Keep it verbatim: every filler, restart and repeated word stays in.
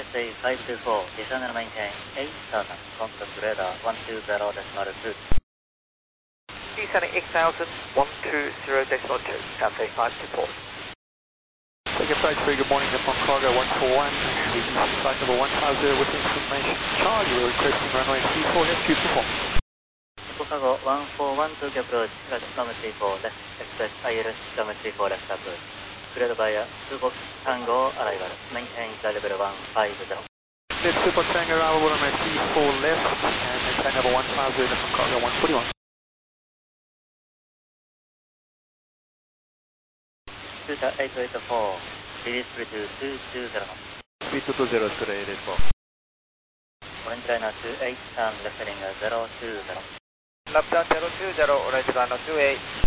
say five two four, descend and maintain eight thousand, contact radar one two zero decimal two. Descending eight thousand, one two zero decimal two, Cathay five two four. Take approach three, good morning, Nippon Cargo one four one, reducing flight number one five zero with information Charlie, we're requesting runway three four left, two four four. Nippon Cargo one four one, Tokyo approach, flight number three four left, express I L S number three four left approach. Cleared via Subox Tango arrival, maintain flight level one five zero. This Subox Tango arrival, runway three four left, and maintain number one five zero, Nippon Cargo one forty-one. Scooter eight eight four, release three two two two zero. three two two zero, Scooter eight eight four. Orange liner two eight, turn left heading zero two zero. Left turn zero two zero, orange liner two eight.